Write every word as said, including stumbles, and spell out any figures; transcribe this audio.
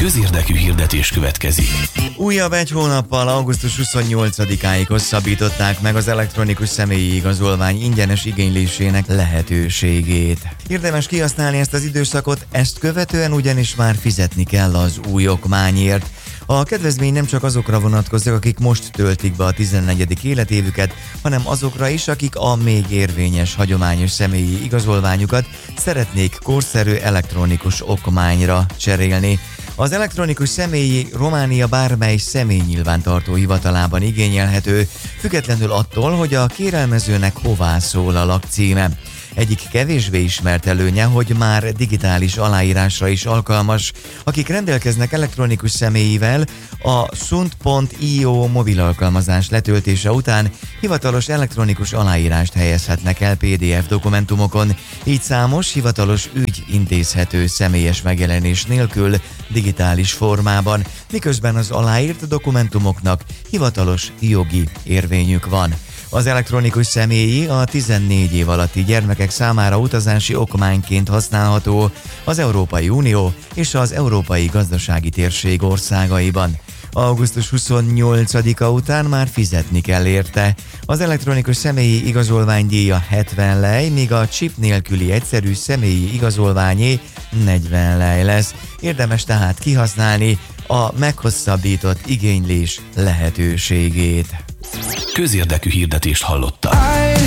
Közérdekű hirdetés következik. Újabb egy hónappal augusztus huszonnyolcadikáig hosszabbították meg az elektronikus személyi igazolvány ingyenes igénylésének lehetőségét. Érdemes kihasználni ezt az időszakot, ezt követően ugyanis már fizetni kell az új okmányért. A kedvezmény nem csak azokra vonatkozik, akik most töltik be a tizennegyedik életévüket, hanem azokra is, akik a még érvényes hagyományos személyi igazolványukat szeretnék korszerű elektronikus okmányra cserélni. Az elektronikus személyi Románia bármely személynyilvántartó hivatalában igényelhető, függetlenül attól, hogy a kérelmezőnek hová szól a lakcíme. Egyik kevésbé ismert előnye, hogy már digitális aláírásra is alkalmas. Akik rendelkeznek elektronikus személyivel, a sunt pont io mobil alkalmazás letöltése után hivatalos elektronikus aláírást helyezhetnek el pé dé ef dokumentumokon, így számos hivatalos ügy intézhető személyes megjelenés nélkül digitális formában, miközben az aláírt dokumentumoknak hivatalos jogi érvényük van. Az elektronikus személyi a tizennégy év alatti gyermekek számára utazási okmányként használható az Európai Unió és az Európai Gazdasági Térség országaiban. augusztus huszonnyolcadika után már fizetni kell érte. Az elektronikus személyi igazolvány díja hetven lej, míg a chip nélküli egyszerű személyi igazolványé negyven lej lesz. Érdemes tehát kihasználni a meghosszabbított igénylés lehetőségét. Közérdekű hirdetést hallotta.